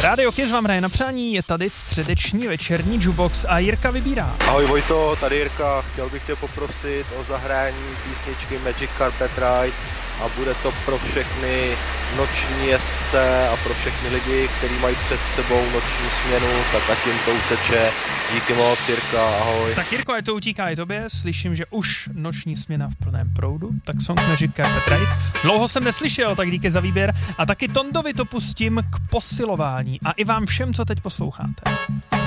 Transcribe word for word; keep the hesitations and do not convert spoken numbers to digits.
Rádio Kiss vám hraje na přání, je tady středeční večerní jukebox a Jirka vybírá. Ahoj Vojto, tady Jirka, chtěl bych tě poprosit o zahrání písničky Magic Carpet Ride a bude to pro všechny noční jezdce a pro všechny lidi, kteří mají před sebou noční směnu, tak ať jim to uteče. Díky moc, Jirka, ahoj. Tak Jirko, je to utíká i tobě, slyším, že už noční směna v plném proudu, tak song Magic Carpet Ride. Dlouho jsem neslyšel, tak díky za výběr a taky Tondovi to pustím k posilování a i vám všem, co teď posloucháte.